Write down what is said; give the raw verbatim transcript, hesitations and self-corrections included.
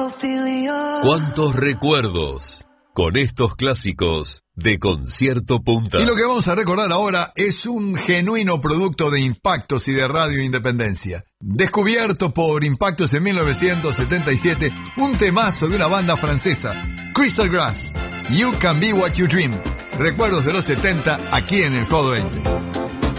¿Cuántos recuerdos con estos clásicos de Concierto Punta? Y lo que vamos a recordar ahora es un genuino producto de Impactos y de Radio Independencia. Descubierto por Impactos en mil novecientos setenta y siete, un temazo de una banda francesa, Crystal Grass, You Can Be What You Dream. Recuerdos de los setenta aquí en el Hot veinte.